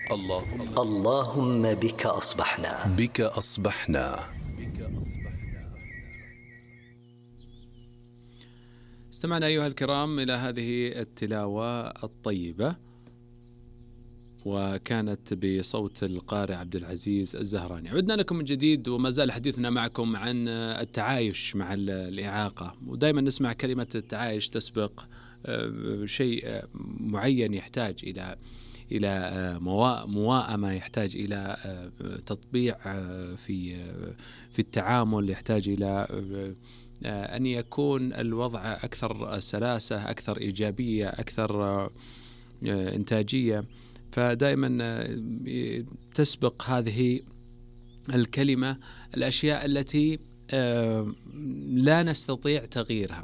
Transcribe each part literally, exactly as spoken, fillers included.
الله اللهم بك أصبحنا بك أصبحنا. استمعنا أيها الكرام إلى هذه التلاوة الطيبة، وكانت بصوت القارئ عبد العزيز الزهراني. عدنا لكم من جديد، وما زال حديثنا معكم عن التعايش مع الإعاقة. ودائما نسمع كلمة التعايش تسبق شيء معين يحتاج إلى إلى موائمة، يحتاج إلى تطبيع في في التعامل، يحتاج إلى أن يكون الوضع أكثر سلاسة، أكثر إيجابية، أكثر إنتاجية. فدائما تسبق هذه الكلمة الأشياء التي لا نستطيع تغييرها،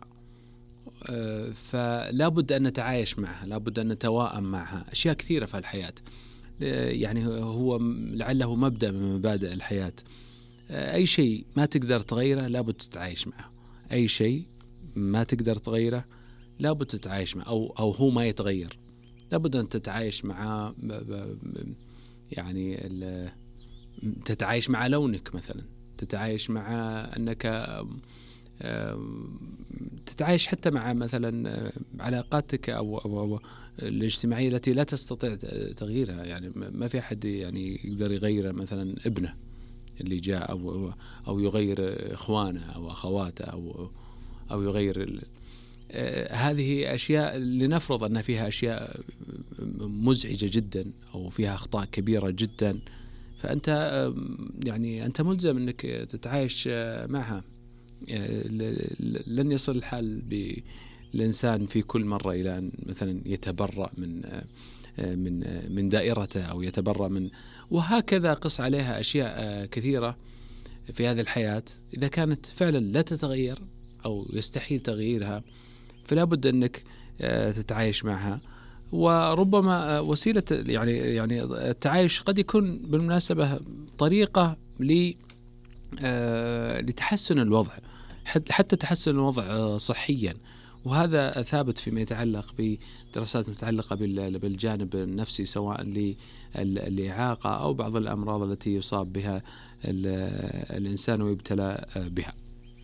فلا بد أن نتعايش معها، لا بد أن نتواءم معها. أشياء كثيرة في الحياة، يعني هو لعله مبدأ من مبادئ الحياة. أي شيء ما تقدر تغيره لا بد تتعايش معه، أي شيء ما تقدر تغيره لا بد تتعايش معه، أو, أو هو ما يتغير لا بد أن تتعايش معه. يعني تتعايش مع لونك مثلا، تتعايش مع أنك تتعايش حتى مع مثلا علاقاتك أو, أو, أو الاجتماعية التي لا تستطيع تغييرها. يعني ما في أحد يعني يقدر يغير مثلا ابنه اللي جاء، أو, أو يغير إخوانه أو أخواته، أو, أو يغير آه هذه أشياء لنفرض أن فيها أشياء مزعجة جدا أو فيها أخطاء كبيرة جدا، فأنت آه يعني أنت ملزم أنك تتعايش آه معها. لن يصل الحال بالإنسان في كل مرة إلى أن مثلا يتبرأ من من من دائرته أو يتبرأ من، وهكذا قص عليها أشياء كثيرة في هذه الحياة. إذا كانت فعلا لا تتغير أو يستحيل تغييرها فلا بد أنك تتعايش معها. وربما وسيلة يعني يعني التعايش قد يكون بالمناسبة طريقة لتحسن الوضع، حتى تحسن الوضع صحيا، وهذا ثابت فيما يتعلق بدراسات متعلقة بالجانب النفسي، سواء للإعاقة أو بعض الأمراض التي يصاب بها الإنسان ويبتلى بها.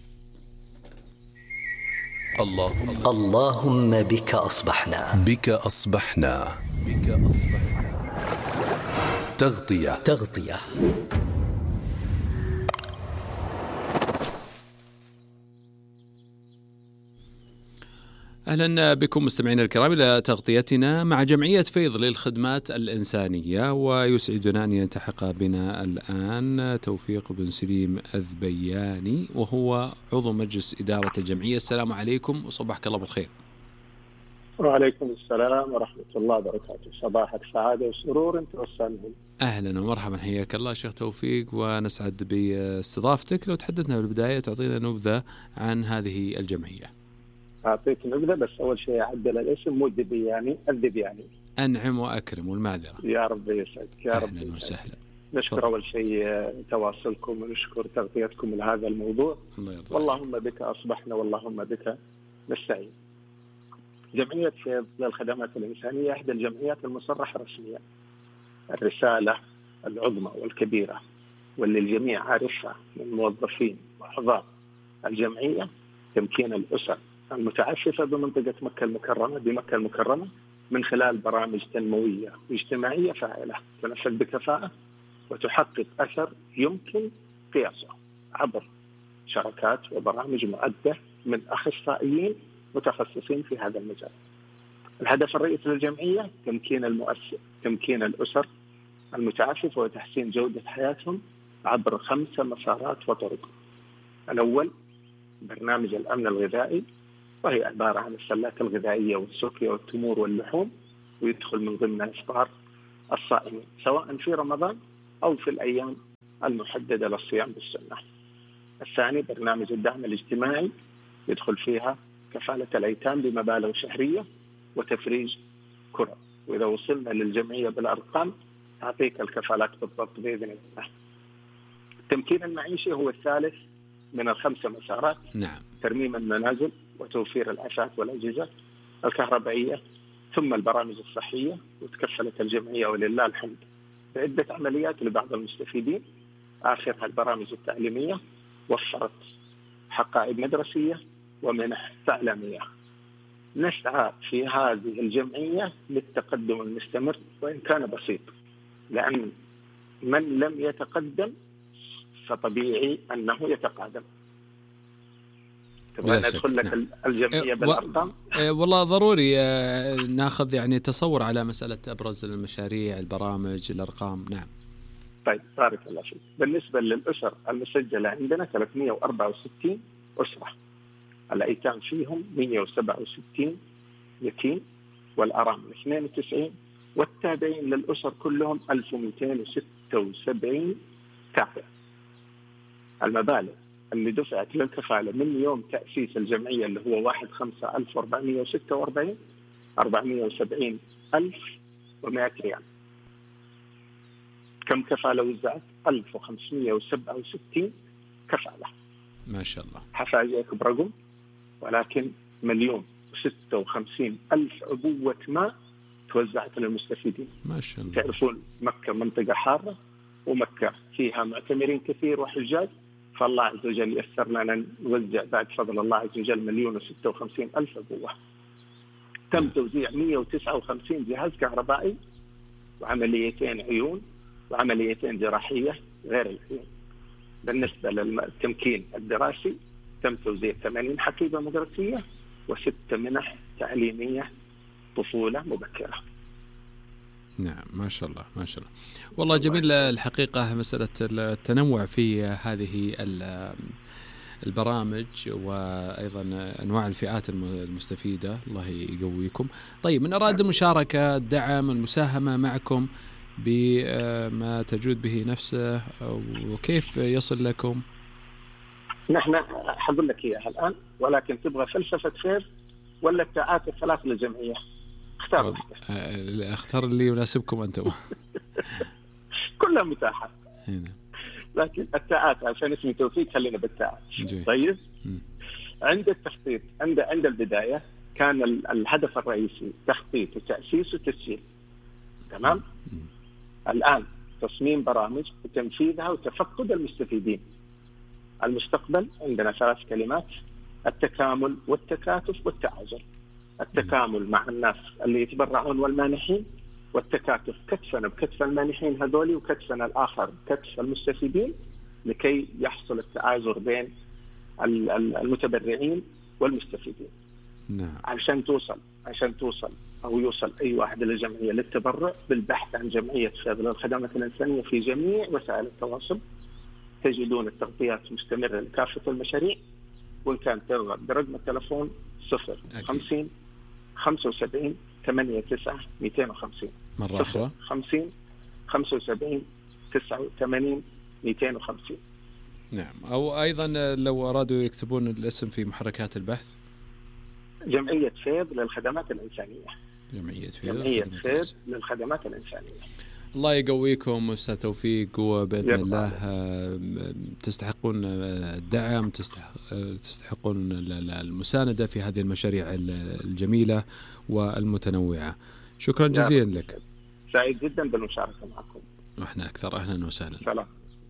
الله اللهم بك أصبحنا بك أصبحنا بك أصبحنا. تغطية تغطية أهلا بكم مستمعينا الكرام إلى تغطيتنا مع جمعية فيض للخدمات الإنسانية. ويسعدنا أن يلتحق بنا الآن توفيق بن سليم الذبياني، وهو عضو مجلس إدارة الجمعية. السلام عليكم وصباحك الله بالخير. وعليكم السلام ورحمة الله وبركاته. صباحك سعادة وسرور أنت والسامعين. أهلا ومرحبا، حياك الله شيخ توفيق، ونسعد باستضافتك. لو تحدثنا بالبداية تعطينا نبذة عن هذه الجمعية. أعطيك نبذة، بس أول شيء أعدل الاسم، مو الذبياني الذبياني. أنعم وأكرم والمعذرة. يا رب يسعدك يا رب. أهلا وسهلا. نشكر أول شيء تواصلكم ونشكر تغطيتكم لهذا الموضوع. اللهم بك أصبحنا واللهم بك نستعين. جمعية فيض للخدمات الإنسانية إحدى الجمعيات المصرحة رسميا. الرسالة العظمى والكبيرة واللي الجميع عارفها من موظفين وأعضاء الجمعية تمكين الأسر المتعففة بمنطقة مكة المكرمة بمكة المكرمة من خلال برامج تنموية واجتماعية فاعلة تنفذ بكفاءة وتحقق أثر يمكن قياسه عبر شراكات وبرامج مؤدة من أخصائيين متخصصين في هذا المجال. الهدف الرئيسي للجمعية تمكين المؤسسة تمكين الأسر المتعففة وتحسين جودة حياتهم عبر خمسة مسارات وطرق. الأول برنامج الأمن الغذائي، وهي عبارة عن السلات الغذائية والسكرية والتمور واللحوم، ويدخل من ضمن إفطار الصائمين سواء في رمضان أو في الأيام المحددة للصيام بالسنة. الثاني برنامج الدعم الاجتماعي، يدخل فيها كفالة الأيتام بمبالغ شهرية وتفريج كرة، وإذا وصلنا للجمعية بالأرقام تعطيك الكفالات بالضبط بإذن الله. التمكين المعيشي هو الثالث من الخمسة مسارات. نعم. ترميم المنازل وتوفير الأثاث والأجهزة الكهربائية، ثم البرامج الصحية، وتكفلت الجمعية ولله الحمد في عدة عمليات لبعض المستفيدين، آخرها البرامج التعليمية، وفرت حقائب مدرسية ومنح تعليمية. نسعى في هذه الجمعية للتقدم المستمر وإن كان بسيط، لأن من لم يتقدم فطبيعي أنه يتقادم. تبغى ندخل لك نعم. الجمعية بالأرقام؟ والله ضروري ناخذ يعني تصور على مسألة أبرز المشاريع، البرامج، الأرقام. نعم. طيب بارك الله فيك. بالنسبة للأسر المسجلة عندنا ثلاثمئة وأربعة وستين أسرة، الأيتام فيهم مئة وسبعة وستين يتيم، والأرامل اثنين وتسعين، والتابعين للأسر كلهم ألف ومئتين وستة وسبعين تابع. المبالغ اللي دفعت للكفالة من يوم تأسيس الجمعية اللي هو واحد خمسة ألف وأربعمئة وستة وأربعين أربعمئة وسبعين ألف ومئة ريال. كم كفالة وزعت؟ ألف وخمسمئة وسبعة وستين كفالة. ما شاء الله. حفاجئك برقم، ولكن مليون وستة وخمسين ألف عبوة ماء توزعت للمستفيدين. ما شاء الله. تعرفون مكة منطقة حارة، ومكة فيها معتمرين كثير وحجاج، فالله عز وجل يسر لنا نوزع بعد فضل الله عز وجل مليون وستة وخمسين ألف عبوة. تم توزيع مئة وتسعة وخمسين جهاز كهربائي، وعمليتين عيون، وعمليتين جراحية غير العيون. بالنسبة للتمكين الدراسي تم توزيع ثمانين حقيبة مدرسية وست منح تعليمية طفولة مبكرة. نعم ما شاء الله ما شاء الله. والله جميل الحقيقة مسألة التنوع في هذه البرامج وأيضا أنواع الفئات المستفيدة. الله يقويكم. طيب من أراد المشاركة، الدعم، المساهمة معكم بما تجود به نفسه، وكيف يصل لكم؟ نحن حقول لك إياها الآن، ولكن تبغى فلسفة خير ولا التعاطي الثلاث للجمعية؟ اختار. اختار اللي يناسبكم أنتم. كلها متاحة. هنا. لكن التعاطي عشان اسمي توفيق خلينا بالتعاطي. طيب. م. عند التخطيط، عند عند البداية كان الهدف الرئيسي تخطيط وتأسيس وتسجيل. تمام؟ م. الآن تصميم برامج وتنفيذها وتفقد المستفيدين. المستقبل عندنا ثلاث كلمات: التكامل والتكاتف والتعاون. التكامل مع الناس اللي يتبرعون والمانحين، والتكاتف كتفنا بكتف المانحين هذولي وكتفنا الآخر كتف المستفيدين، لكي يحصل التعاذر بين المتبرعين والمستفيدين. نعم. عشان توصل عشان توصل أو يوصل أي واحد للجمعية للتبرع بالبحث عن جمعية فيض للخدمات الإنسانية في جميع وسائل التواصل. تجدون التغطيات مستمرة لكافة المشاريع، وإن كان ترغب برقم التلفون صفر خمسين خمسة وسبعين ثمانية تسعة مئتين وخمسين. مرة أخرى خمسين خمسة وسبعين تسعة وثمانين مئتين وخمسين. نعم. أو أيضا لو أرادوا يكتبون الاسم في محركات البحث، جمعية فيض للخدمات الإنسانية. جمعية فيض, جمعية فيض للخدمات الإنسانية. الله يقويكم أستاذ توفيق، وبإذن الله تستحقون الدعم، تستحقون المساندة في هذه المشاريع الجميلة والمتنوعة. شكرا جزيلا لك. سعيد جدا بالمشاركة معكم. وإحنا أكثر. أهلا وسهلا. سلام.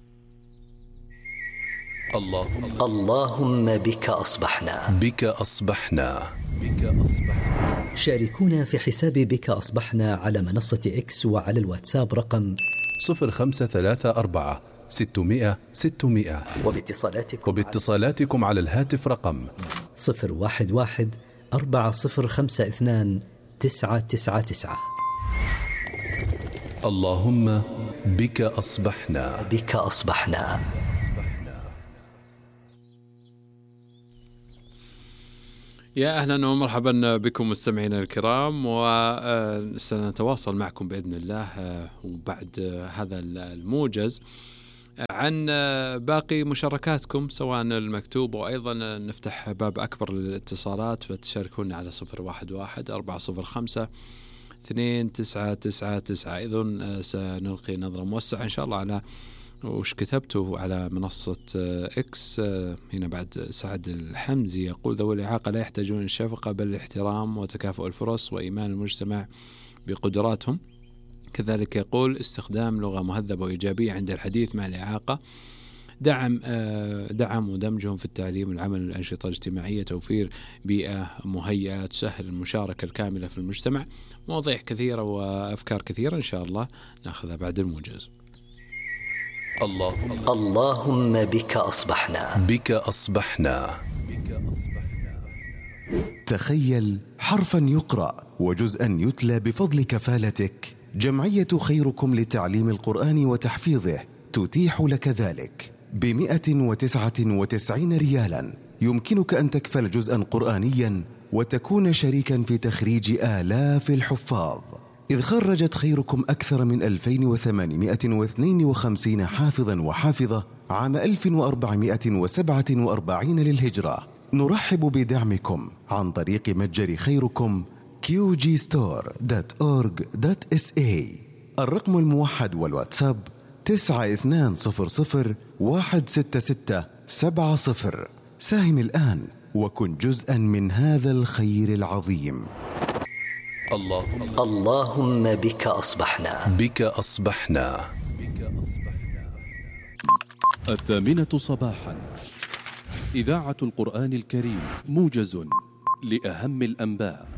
اللهم اللهم بك أصبحنا بك أصبحنا بك أصبحنا. شاركونا في حساب بك أصبحنا على منصة إكس وعلى الواتساب رقم صفر خمسة ثلاثة أربعة ستمائة ستمائة، وباتصالاتكم وباتصالاتكم على الهاتف رقم صفر واحد واحد أربعة صفر خمسة اثنان تسعة تسعة تسعة. اللهم بك أصبحنا بك أصبحنا. يا أهلا ومرحبا بكم مستمعينا الكرام، وسنتواصل معكم بإذن الله وبعد هذا الموجز عن باقي مشاركاتكم سواء المكتوب، وأيضا نفتح باب أكبر للاتصالات، فتشاركونا على صفر واحد واحد أربعة صفر خمسة اثنين تسعة تسعة تسعة. إذن سنلقي نظرة موسعة إن شاء الله على وش كتبته على منصة إكس. هنا بعد سعد الحمزي يقول: ذوي الإعاقة لا يحتاجون الشفقة بل الاحترام وتكافؤ الفرص وإيمان المجتمع بقدراتهم كذلك يقول استخدام لغة مهذبة وإيجابية عند الحديث مع الإعاقة، دعم دعم ودمجهم في التعليم والعمل والأنشطة الاجتماعية، توفير بيئة مهيئة تسهل المشاركة الكاملة في المجتمع. مواضيع كثيرة وأفكار كثيرة إن شاء الله نأخذها بعد الموجز. اللهم اللهم بك أصبحنا بك أصبحنا تخيل حرفا يقرأ وجزءا يتلى بفضل كفالتك. جمعية خيركم لتعليم القرآن وتحفيظه تتيح لك ذلك بمئة وتسعة وتسعين ريالا. يمكنك أن تكفل جزءا قرآنيا وتكون شريكا في تخريج آلاف الحفاظ، إذ خرجت خيركم أكثر من ألفين وثمانمئة واثنين وخمسين حافظا وحافظة عام ألف وأربعمئة وسبعة وأربعين للهجرة. نرحب بدعمكم عن طريق متجر خيركم كيو جي ستور دوت أورج دوت إس إيه. الرقم الموحد والواتساب تسعة اثنان صفر صفر واحد ستة ستة سبعة صفر. ساهم الآن وكن جزءا من هذا الخير العظيم. اللهم اللهم بك أصبحنا بك أصبحنا الثامنة صباحا، إذاعة القرآن الكريم، موجز لأهم الأنباء.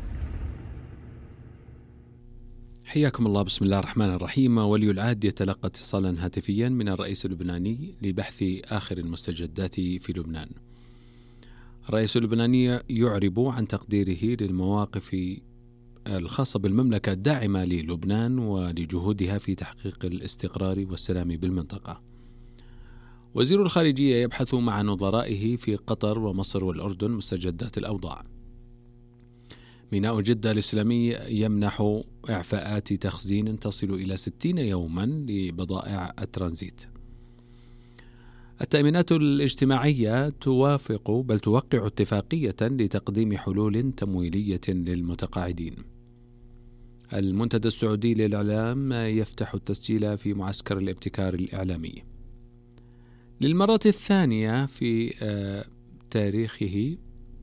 حياكم الله. بسم الله الرحمن الرحيم. ولي العهد يتلقى اتصالا هاتفيا من الرئيس اللبناني لبحث آخر المستجدات في لبنان. الرئيس اللبناني يعرب عن تقديره للمواقف الخاصة بالمملكة الداعمة للبنان ولجهودها في تحقيق الاستقرار والسلام بالمنطقة. وزير الخارجية يبحث مع نظرائه في قطر ومصر والأردن مستجدات الأوضاع. ميناء جدة الإسلامي يمنح إعفاءات تخزين تصل إلى ستين يوما لبضائع الترانزيت. التأمينات الاجتماعية توافق بل توقع اتفاقية لتقديم حلول تمويلية للمتقاعدين. المنتدى السعودي للإعلام يفتح التسجيل في معسكر الابتكار الإعلامي. للمرة الثانية في تاريخه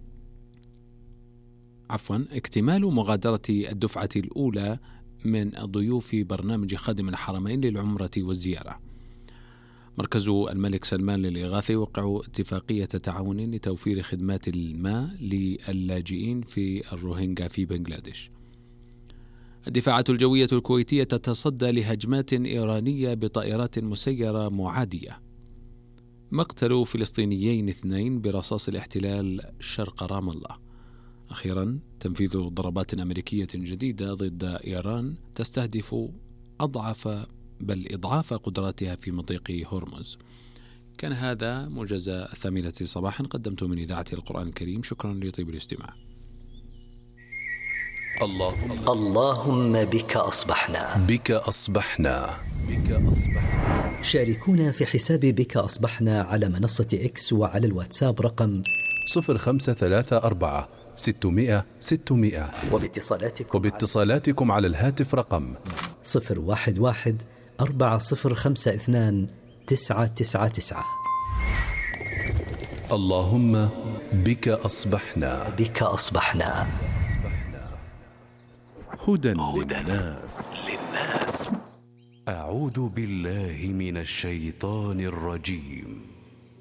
عفوا اكتمال مغادرة الدفعة الأولى من ضيوف برنامج خادم الحرمين للعمرة والزيارة. مركز الملك سلمان للإغاثة يوقع اتفاقية تعاون لتوفير خدمات الماء للاجئين في الروهينجا في بنغلاديش. الدفاعات الجوية الكويتية تتصدى لهجمات إيرانية بطائرات مسيرة معادية. مقتل فلسطينيين اثنين برصاص الاحتلال شرق رام الله. أخيرا تنفيذ ضربات أمريكية جديدة ضد إيران تستهدف أضعف بل إضعاف قدراتها في مضيق هرمز. كان هذا موجز الثامنة صباحا قدمته من إذاعة القرآن الكريم. شكرا لطيب الاستماع. اللهم اللهم بك أصبحنا بك أصبحنا بك أصبحنا. شاركونا في حساب بك أصبحنا على منصة إكس وعلى الواتساب رقم صفر خمسة ثلاثة أربعة ستمائة ستمائة. وباتصالاتكم وباتصالاتكم على الهاتف رقم صفر واحد واحد أربعة صفر خمسة اثنان تسعة تسعة تسعة. اللهم بك أصبحنا بك أصبحنا. هدى للناس. أعوذ بالله من الشيطان الرجيم.